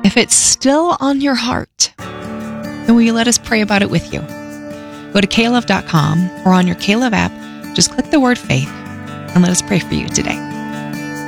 If it's still on your heart, then will you let us pray about it with you? Go to klove.com or on your KLove app, just click the word faith and let us pray for you today.